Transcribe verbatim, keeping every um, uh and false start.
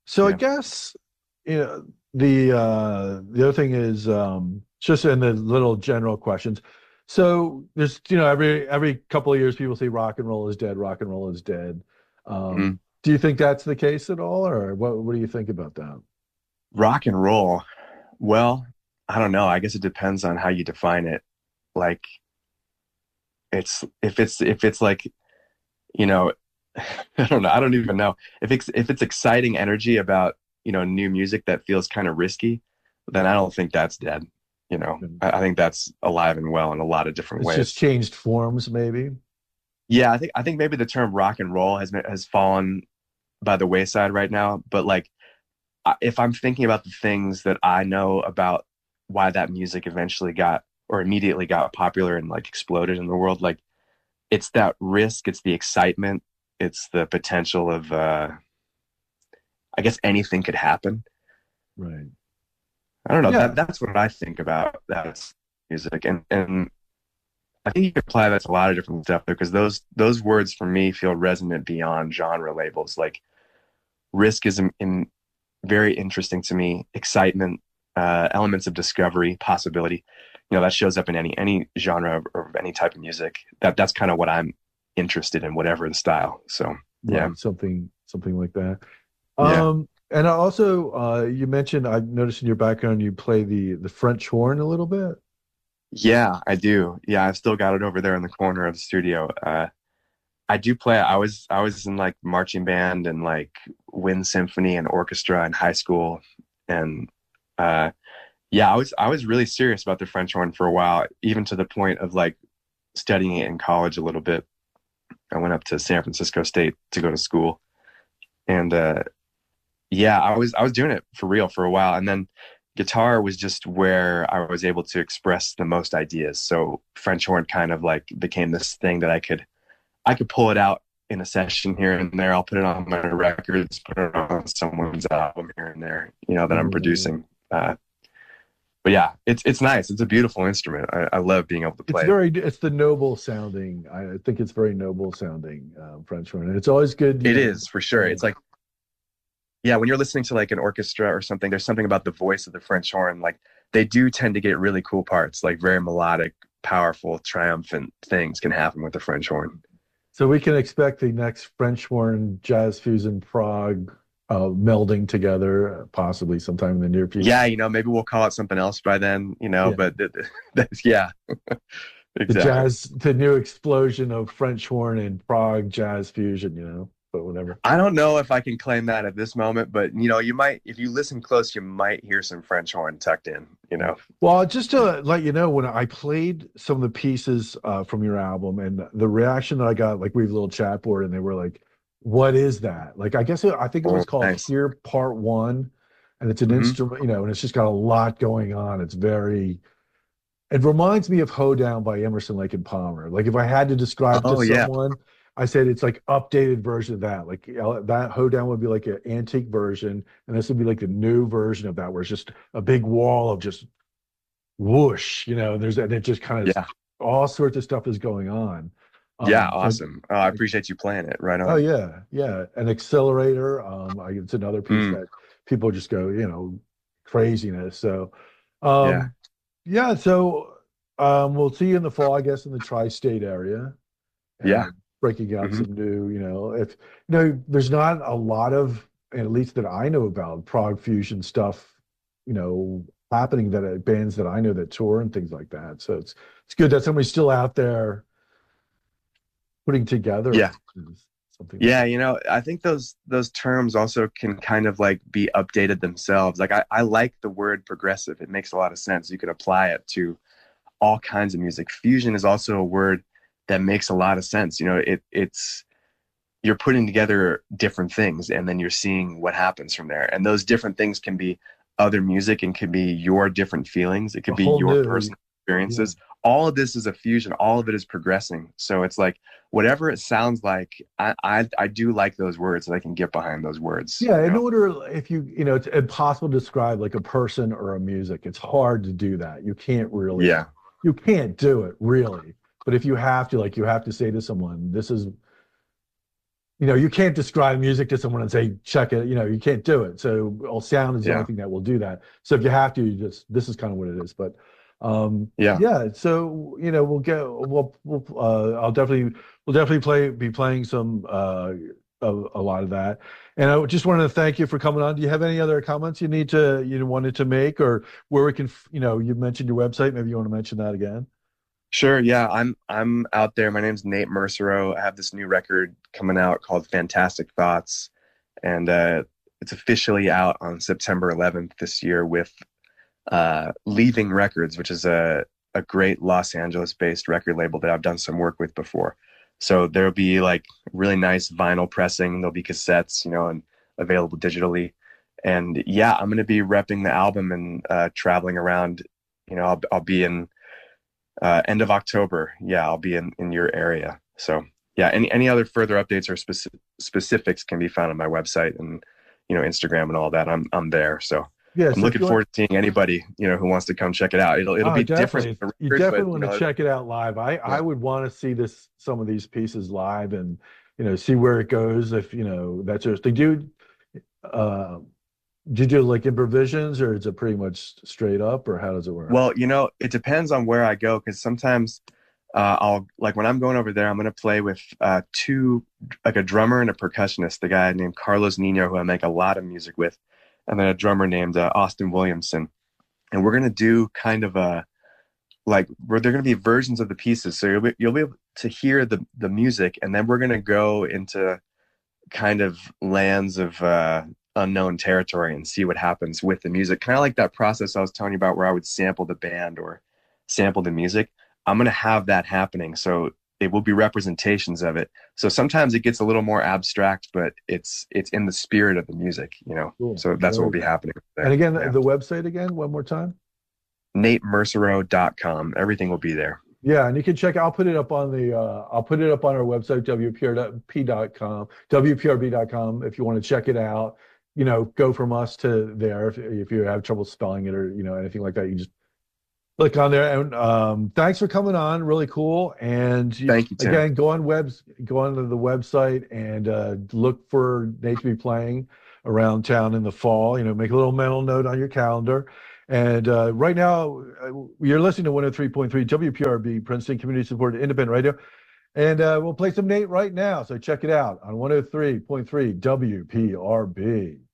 So I Yeah. guess you know the uh the other thing is um just in the little general questions. So there's you know every every couple of years people say rock and roll is dead, rock and roll is dead. Mhm. Um, do you think that's the case at all, or what what do you think about that? Rock and roll. Well, I don't know. I guess it depends on how you define it. Like it's if it's if it's like, you know, I don't know. I don't even know. If it's if it's exciting energy about, you know, new music that feels kind of risky, then I Right. don't think that's dead. You know, I, I think that's alive and well in a lot of different It's just ways. changed forms, maybe. Yeah, I think I think maybe the term rock and roll has has fallen by the wayside right now, but like if I'm thinking about the things that I know about why that music eventually got or immediately got popular and like exploded in the world, like it's that risk, it's the excitement, it's the potential of, uh, I guess anything could happen. Right. I don't know. That Yeah. that's what I think about that music, and and I think you can apply that to a lot of different stuff because those those words for me feel resonant beyond genre labels. Like risk is in, in very interesting to me. Excitement, uh, elements of discovery, possibility. You know, that shows up in any any genre of, of any type of music. That that's kind of what I'm interested in, whatever the style. So yeah, Right. Something something like that. yeah, Um, and I also uh you mentioned I noticed in your background you play the the French horn a little bit. yeah. I do. Yeah, I've still got it over there in the corner of the studio. Uh, I do play. I was I was in like marching band and like wind symphony and orchestra in high school, and uh, yeah, I was I was really serious about the French horn for a while, even to the point of like studying it in college a little bit. I went up to San Francisco State to go to school, and uh, yeah, I was I was doing it for real for a while, and then guitar was just where I was able to express the most ideas. So French horn kind of like became this thing that I could I could pull it out in a session here and there. I'll put it on my records, put it on someone's album here and there, you know, that I'm Right. producing. Uh, but yeah, it's it's nice. It's a beautiful instrument. I, I love being able to It's play it. very it's the noble sounding. I think it's very noble sounding um, French horn, and it's always good, you It know. is for sure. Yeah. It's like yeah, when you're listening to like an orchestra or something, there's something about the voice of the French horn. Like they do tend to get really cool parts, like very melodic, powerful, triumphant things can happen with the French horn. So we can expect the next French horn jazz fusion Prague uh, melding together, uh, possibly sometime in the near future. Yeah, you know, maybe we'll call it something else by then, you know, Yeah. but th- th- that's yeah, The exactly. jazz, the new explosion of French horn and Prague jazz fusion, you know, but whatever. I don't know if I can claim that at this moment, but you know, you might if you listen close, you might hear some French horn tucked in, you Yeah. know. Well, just to let you know, when I played some of the pieces uh, from your album and the reaction that I got, like we have a little chat board and they were like, what is that? Like, I guess it, I think it was Oh, called nice. Here Part One. And it's an Hmm. instrument, you know, and it's just got a lot going on. It's very, it reminds me of Hoedown by Emerson, Lake and Palmer. Like, if I had to describe to Oh yeah. someone, I said it's like updated version of that. Like, you know, that Hoedown would be like an antique version, and this would be like the new version of that, where it's just a big wall of just whoosh, you know, there's and it just kind of Yeah. all sorts of stuff is going on. Yeah, Um, and awesome. Oh, I appreciate you playing it. Right oh on. yeah, yeah, an accelerator. Um, I, it's another piece Mm, that people just go, you know, craziness. So, yeah. um, yeah, so um, we'll see you in the fall, I guess, in the tri-state area, Yeah. and breaking out Hmm. some new, you know, if you know, there's not a lot of, at least that I know about, prog fusion stuff, you know, happening that uh, bands that I know that tour and things like that. So it's it's good that somebody's still out there putting together Yeah. something like Yeah, that. you know, I think those those terms also can kind of like be updated themselves. Like I, I like the word progressive. It makes a lot of sense. You could apply it to all kinds of music. Fusion is also a word that makes a lot of sense. You know, it it's you're putting together different things and then you're seeing what happens from there. And those different things can be other music and can be your different feelings. It A could be whole your new, personal yeah. experiences. All of this is a fusion. All of it is progressing. So it's like whatever it sounds like, I I, I do like those words and I can get behind those words, Yeah, you in know? order, if you, you know, it's impossible to describe like a person or a music. It's hard to do that. You can't really, Yeah. you can't do it really. But if you have to, like, you have to say to someone, this is you know, you can't describe music to someone and say, check it, you know, you can't do it. So all sound is the only Yeah. thing that will do that. So if you have to, you just, this is kind of what it is. But um, Yeah. yeah, so, you know, we'll get, we'll, we'll, uh, I'll definitely, we'll definitely play, be playing some, uh, a, a lot of that. And I just wanted to thank you for coming on. Do you have any other comments you need to, you wanted to make, or where we can, you know, you mentioned your website. Maybe you want to mention that again? Sure. Yeah. I'm I'm out there. My name's Nate Mercero. I have this new record coming out called Fantastic Thoughts, and uh, it's officially out on September eleventh this year with uh, Leaving Records, which is a a great Los Angeles-based record label that I've done some work with before. So there'll be like really nice vinyl pressing. There'll be cassettes, you know, and available digitally. And yeah, I'm going to be repping the album and uh, traveling around. You know, I'll I'll be in uh, end of October. Yeah, I'll be in in your area. So yeah, any any other further updates or specific specifics can be found on my website and you know Instagram and all that. I'm I'm there. So Yeah. I'm So if looking you want, forward to seeing anybody you know who wants to come check it out. It'll it'll oh, be different definitely. than You the record, but definitely you want to know check it out live. I I yeah. would want to see this some of these pieces live and you know see where it goes if you know that's just they do uh do you do like improvisations or is it pretty much straight up or how does it work? Well, you know, it depends on where I go because sometimes uh, I'll like when I'm going over there, I'm going to play with uh, two, like a drummer and a percussionist, the guy named Carlos Nino, who I make a lot of music with, and then a drummer named uh, Austin Williamson. And we're going to do kind of a like where they're going to be versions of the pieces. So you'll be, you'll be able to hear the the music, and then we're going to go into kind of lands of uh, unknown territory and see what happens with the music. Kind of like that process I was telling you about where I would sample the band or sample the music. I'm going to have that happening. So it will be representations of it. So sometimes it gets a little more abstract, but it's it's in the spirit of the music, you know. Cool. So that's what will Very be cool. happening And there. again, the, Yeah. the website again, one more time. Nate Mercero dot com. Everything will be there. Yeah, and you can check. I'll put it up on the. Uh, I'll put it up on our website w p r p dot com, w p r b dot com. If you want to check it out, you know, go from us to there. If if you have trouble spelling it or you know anything like that, you can just click on there. And um, thanks for coming on. Really cool. And you, Thank you, Tim. again, go on webs, go onto the website and uh, look for Nate to be playing around town in the fall. You know, make a little mental note on your calendar. And uh, right now, uh, you're listening to one oh three point three W P R B, Princeton Community Supported Independent Radio. And uh, we'll play some Nate right now. So check it out on one oh three point three W P R B.